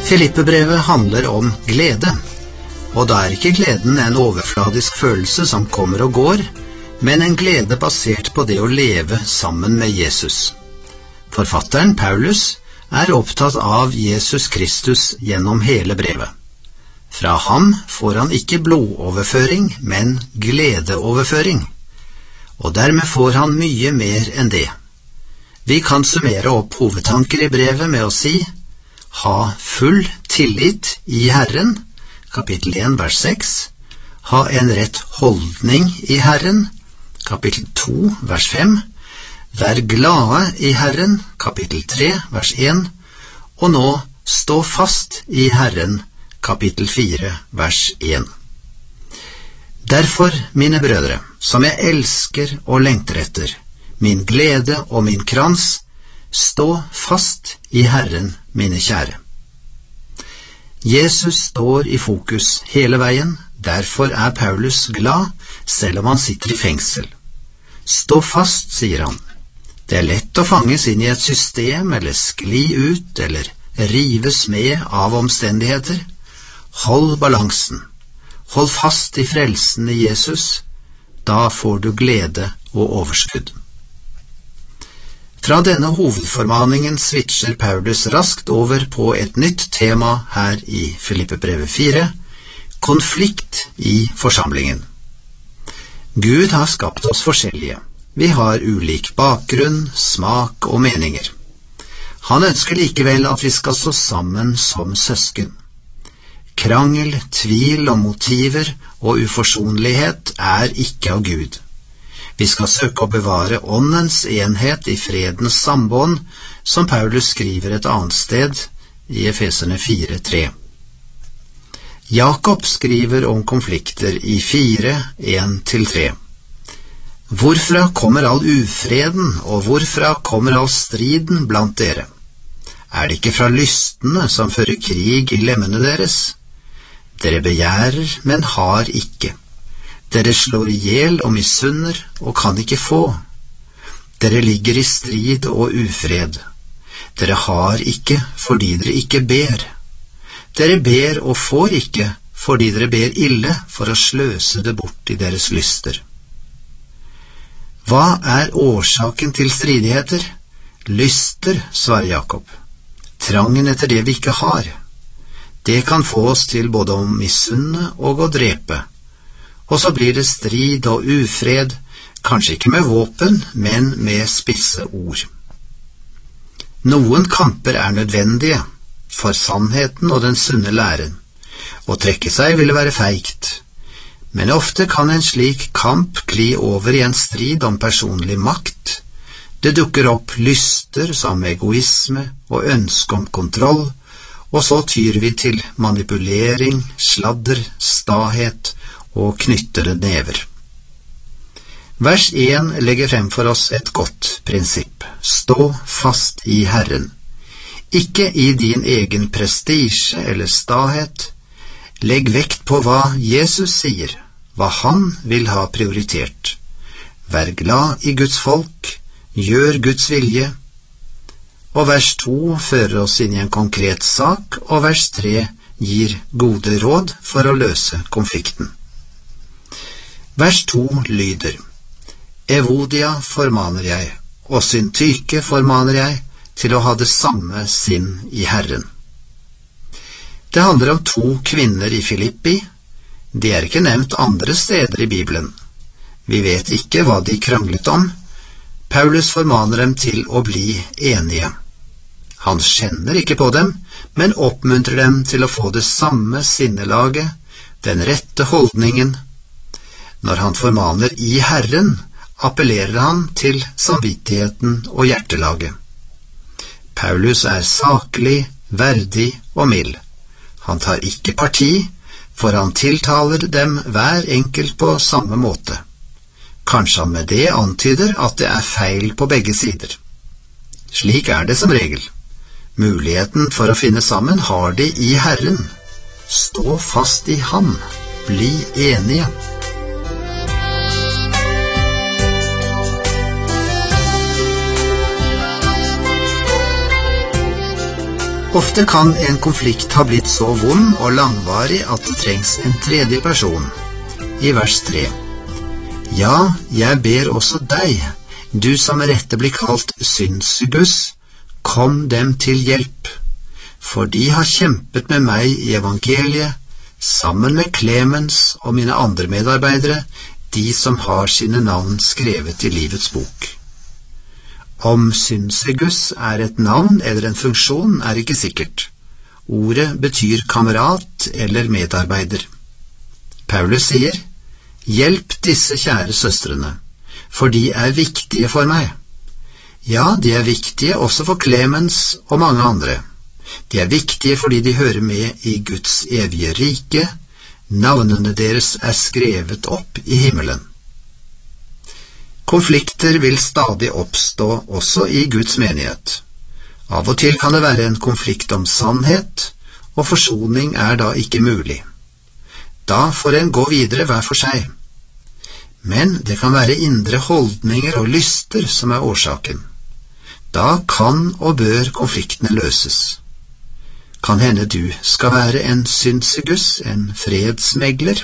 Filippebrevet handler om glede, og da er ikke gleden en overfladisk følelse som kommer og går, men en glede basert på det å leve sammen med Jesus. Forfatteren Paulus er opptatt av Jesus Kristus gjennom hele brevet. Fra ham får han ikke blodoverføring, men gledeoverføring, og dermed får han mye mer enn det. Vi kan summere opp hovedtanker i brevet med å si: ha full tillit i Herren, kapittel 1, vers 6. Ha en rett holdning i Herren, kapittel 2, vers 5. Vær glade i Herren, kapittel 3, vers 1. Og nå stå fast i Herren, kapittel 4, vers 1. Derfor, mine brødre, som jeg elsker og lengter etter, min glede og min krans, stå fast i Herren, mine kjære. Jesus står i fokus hele veien, derfor er Paulus glad, selv om han sitter i fengsel. Stå fast, sier han. Det er lett å fanges inn i et system, eller skli ut, eller rives med av omstendigheter. Hold balansen. Hold fast i frelsen i Jesus. Da får du glede og overskudd. Fra denne hovedformaningen switcher Paulus raskt over på et nytt tema her i Filippebrevet 4, konflikt i forsamlingen. Gud har skapt oss forskjellige. Vi har ulik bakgrunn, smak og meninger. Han ønsker likevel at vi skal stå sammen som søsken. Krangel, tvil og motiver og uforsonlighet er ikke av Gud. Vi skal søke å bevare åndens enhet i fredens sambånd, som Paulus skriver et annet sted i Efeserne 4:3. Jakob skriver om konflikter i 4:1-3. Hvorfra kommer all ufreden, og hvorfra kommer all striden blant dere? Er det ikke fra lystene som fører krig i lemmene deres? Dere begjærer, men har ikke. Dere slår ihjel og misunner og kan ikke få. Dere ligger i strid og ufred. Dere har ikke fordi dere ikke ber. Dere ber og får ikke fordi dere ber ille for å sløse det bort i deres lyster. Hva er årsaken til stridigheter? Lyster, svarer Jakob. Trangen etter det vi ikke har. Det kan få oss til både å misunne og å drepe. Og så blir det strid og ufred, kanskje ikke med våpen, men med spisse ord. Noen kamper er nødvendige for sannheten og den sunne læren. Å trekke seg ville være feigt. Men ofte kan en slik kamp gli over i en strid om personlig makt. Det dukker opp lyster som egoisme og ønske om kontroll, og så tyr vi til manipulering, sladder, stahet og knyttede never. Vers 1 legger frem for oss et godt prinsipp. Stå fast i Herren. Ikke i din egen prestisje eller stahet. Legg vekt på hva Jesus sier, hva han vil ha prioritert. Vær glad i Guds folk, gjør Guds vilje. Og vers 2 fører oss inn i en konkret sak, og vers 3 gir gode råd for å løse konflikten. Vers 2 lyder: Evodia formaner jeg, og Syntyke formaner jeg, til å ha det samme sinn i Herren. Det handler om 2 kvinner i Filippi. De er ikke nevnt andre steder i Bibelen. Vi vet ikke hva de kranglet om. Paulus formaner dem til å bli enige. Han skjenner ikke på dem, men oppmuntrer dem til å få det samme sinnelaget, den rette holdningen. Når han formaner i Herren, appellerer han til samvittigheten og hjertelaget. Paulus er saklig, verdig og mild. Han tar ikke parti, for han tiltaler dem hver enkelt på samme måte. Kanskje han med det antyder at det er feil på begge sider. Slik er det som regel. Muligheten for å finne sammen har de i Herren. Stå fast i ham. Bli enige. Ofte kan en konflikt ha blitt så vond og langvarig at det trengs en tredje person. I vers 3. Ja, jeg ber også deg, du som med rette blir kalt Synsigus, kom dem til hjelp, for de har kjempet med meg i evangeliet, sammen med Clemens og mine andre medarbeidere, de som har sine navn skrevet i livets bok. Om Synsigus er et navn eller en funksjon er ikke sikkert. Ordet betyr kamerat eller medarbeider. Paulus sier, hjelp disse kjære søstrene, for de er viktige for meg. Ja, de er viktige også for Clemens og mange andre. De er viktige fordi de hører med i Guds evige rike. Navnene deres er skrevet opp i himmelen. Konflikter vil stadig oppstå også i Guds menighet. Av og til kan det være en konflikt om sannhet, og forsoning er da ikke mulig. Da får en gå videre hver for seg. Men det kan være indre holdninger og lyster som er årsaken. Da kan og bør konfliktene løses. Kan hende du skal være en Synsigus, en fredsmegler.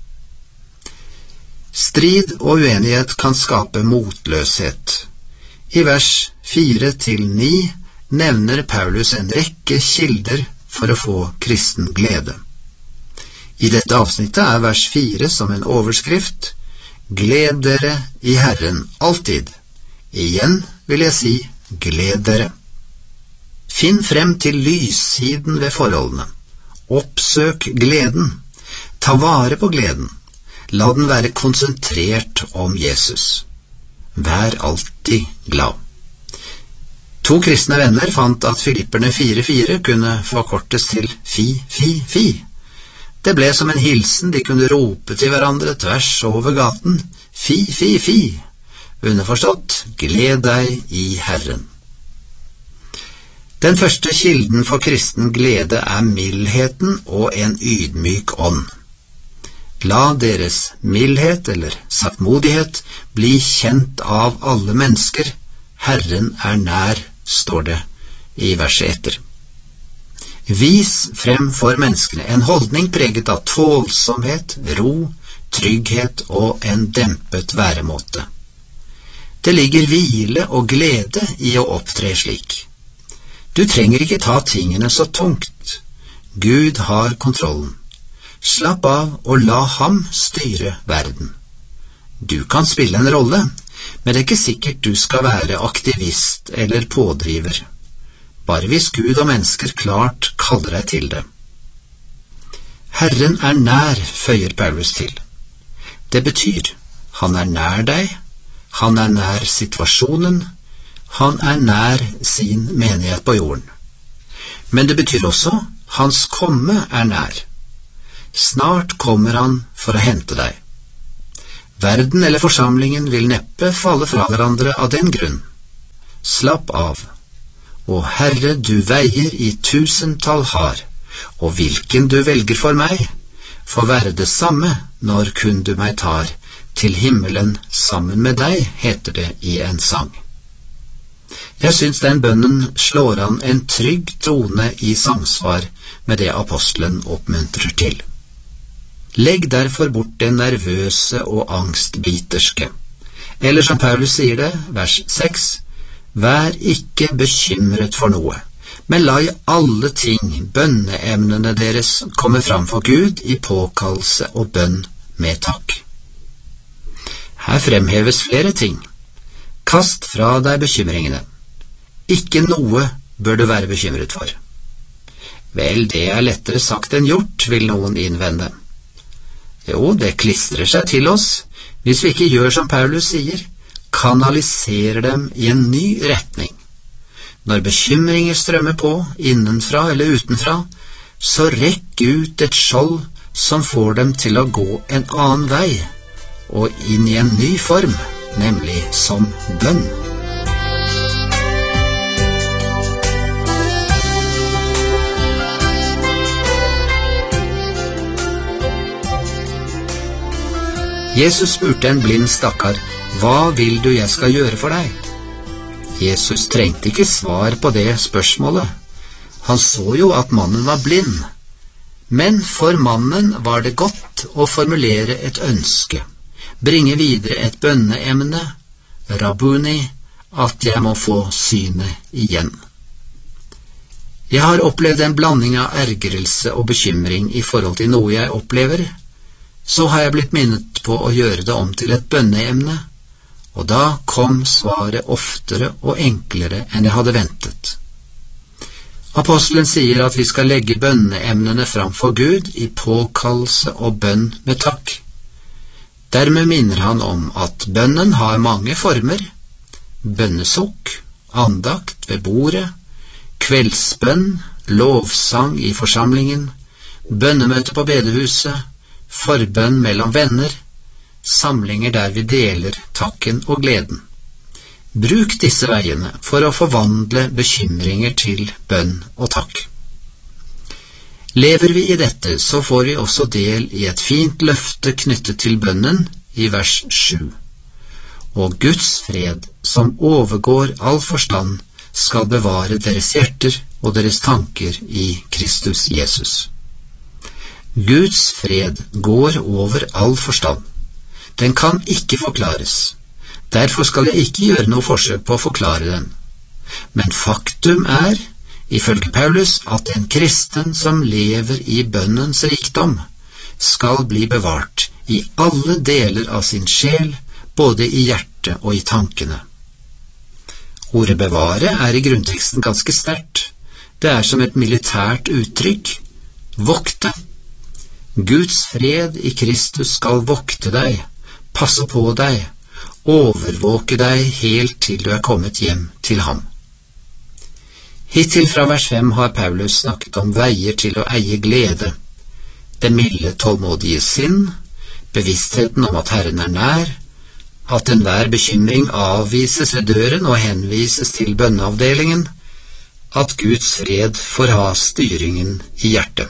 Strid og uenighet kan skape motløshet. I vers 4-9 nevner Paulus en rekke kilder for å få kristen glede. I dette avsnittet er vers 4 som en overskrift: Gled dere i Herren alltid. Igjen vil jeg si, gled dere. Finn frem til lyssiden ved forholdene. Oppsøk gleden. Ta vare på gleden. La den være konsentrert om Jesus. Vær alltid glad. 2 kristne venner fant at Filipperne 4:4 kunne forkortes til fi, fi, fi. Det ble som en hilsen de kunne rope til hverandre tvers over gaten. Fi, fi, fi. Underforstått, gled deg i Herren. Den første kilden for kristen glede er mildheten og en ydmyk ånd. La deres mildhet eller saktmodighet bli kjent av alle mennesker. Herren er nær, står det i verset etter. Vis frem for menneskene en holdning preget av tålsomhet, ro, trygghet og en dempet væremåte. Det ligger hvile og glede i å opptre slik. Du trenger ikke ta tingene så tungt. Gud har kontrollen. Slapp av og la ham styre verden. Du kan spille en rolle, men det er ikke sikkert du skal være aktivist eller pådriver. Bare hvis Gud og mennesker klart kaller deg til det. Herren er nær, føyer Paulus til. Det betyr, han er nær deg, han er nær situasjonen, han er nær sin menighet på jorden. Men det betyr også, hans komme er nær. Snart kommer han for å hente deg. Verden eller forsamlingen vil neppe falle fra hverandre av den grunn. Slapp av. Og Herre, du veier i 1000-tall har, og hvilken du velger for meg, får være det samme når kun du meg tar til himmelen sammen med deg, heter det i en sang. Jeg synes den bønnen slår an en trygg tone i samsvar med det apostelen oppmuntrer til. Legg derfor bort det nervøse og angstbiterske. Eller som Paulus sier det, vers 6, vær ikke bekymret for noe, men la i alle ting bønneemnene deres komme fram for Gud i påkallelse og bønn med takk. Her fremheves flere ting. Kast fra deg bekymringene. Ikke noe bør du være bekymret for. Vel, det er lettere sagt enn gjort, vil noen innvende. Jo, det klistrer seg til oss, hvis vi ikke gjør som Paulus sier, kanaliserer dem i en ny retning. Når bekymringer strømmer på, innenfra eller utenfra, så rekk ut et skjold som får dem til å gå en annen vei, og inn i en ny form, nemlig som bønn. Jesus spurte en blind stakkar, hva vil du jeg skal gjøre for deg? Jesus trengte ikke svar på det spørsmålet. Han så jo at mannen var blind, men for mannen var det godt å formulere et ønske, bringe videre et bønneemne, Rabbuni, at jeg må få synet igjen. Jeg har opplevd en blanding av ergrelse og bekymring i forhold til noe jeg opplever. Så har jeg blitt minnet på å gjøre det om til et bønneemne, og da kom svaret oftere og enklere enn jeg hadde ventet. Apostelen sier at vi skal legge bønneemnene framfor Gud i påkallelse og bønn med takk. Dermed minner han om at bønnen har mange former: bønnesukk, andakt ved bordet, kveldsbønn, lovsang i forsamlingen, bønnemøte på bedehuset, forbønn mellom venner, samlinger der vi deler takken og gleden. Bruk disse veiene for å forvandle bekymringer til bønn og takk. Lever vi i dette, så får vi også del i et fint løfte knyttet til bønnen i vers 7. Og Guds fred, som overgår all forstand, skal bevare deres hjerter og deres tanker i Kristus Jesus. Guds fred går over all forstand. Den kan ikke forklares. Derfor skal jeg ikke gjøre noe forsøk på å forklare den. Men faktum er, ifølge Paulus, at en kristen som lever i bønnens rikdom, skal bli bevart i alle deler av sin sjel, både i hjertet og i tankene. Ordet bevare er i grunnteksten ganske sterkt. Det er som et militært uttrykk. Vokte. Guds fred i Kristus skal vokte deg, passe på deg, overvåke deg helt til du er kommet hjem til ham. Hittil fra vers 5 har Paulus snakket om veier til å eie glede, det milde tålmodige sinn, bevisstheten om at Herren er nær, at enhver bekymring avvises ved døren og henvises til bønneavdelingen, at Guds fred får ha styringen i hjertet.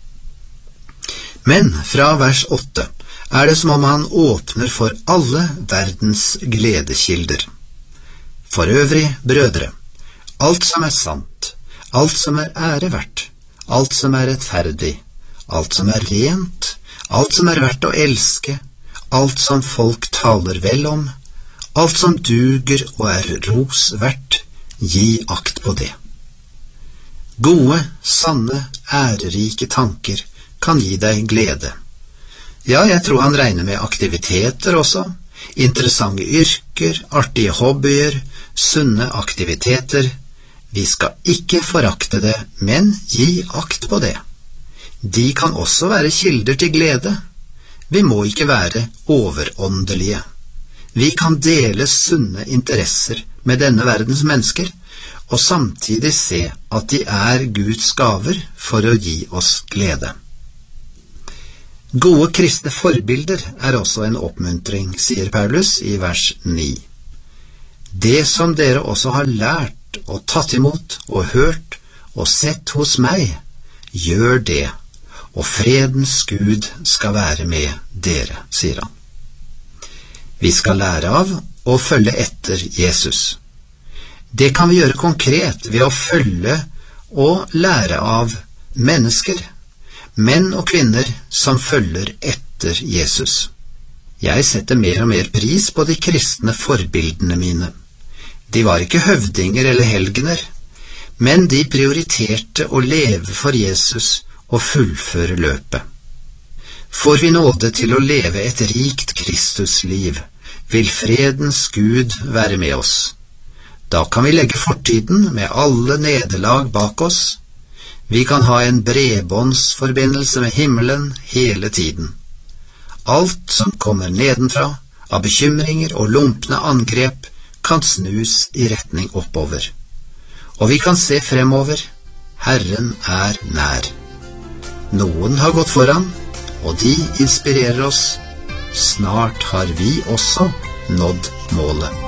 Men fra vers 8 er det som om han åpner for alle verdens gledekilder. For øvrig, brødre, alt som er sant, alt som er ære verdt, alt som er rettferdig, alt som er rent, alt som er verdt å elske, alt som folk taler vel om, alt som duger og er ros verdt, gi akt på det. Gode, sanne, ærerike tanker kan gi deg glede. Ja, jeg tror han regner med aktiviteter også, interessante yrker, artige hobbyer, sunne aktiviteter. Vi skal ikke forakte det, men gi akt på det. De kan også være kilder til glede. Vi må ikke være overåndelige. Vi kan dele sunne interesser med denne verdens mennesker, og samtidig se at de er Guds gaver for å gi oss glede. Gode kristne forbilder er også en oppmuntring, sier Paulus i vers 9. Det som dere også har lært og tatt imot og hørt og sett hos meg, gjør det, og fredens Gud skal være med dere, sier han. Vi skal lære av og følge etter Jesus. Det kan vi gjøre konkret ved å følge og lære av mennesker, menn og kvinner som følger etter Jesus. Jeg setter mer og mer pris på de kristne forbildene mine. De var ikke høvdinger eller helgener, men de prioriterte å leve for Jesus og fullføre løpet. Får vi nåde til å leve et rikt Kristusliv, vil fredens Gud være med oss. Da kan vi legge fortiden med alle nederlag bak oss. Vi kan ha en bredbåndsforbindelse med himmelen hele tiden. Alt som kommer nedenfra, av bekymringer og lumpne angrep, kan snus i retning oppover. Og vi kan se fremover. Herren er nær. Noen har gått foran, og de inspirerer oss. Snart har vi også nådd målet.